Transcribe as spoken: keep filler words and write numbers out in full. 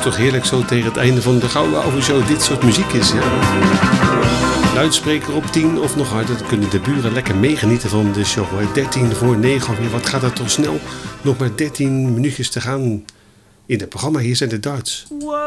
toch heerlijk zo tegen het einde van de Gouden Ouwe Show dit soort muziek is. Ja? Luidspreker op tien of nog harder, dan kunnen de buren lekker meegenieten van de show. dertien voor negen alweer, wat gaat dat toch snel? Nog maar dertien minuutjes te gaan in het programma. Hier zijn de darts.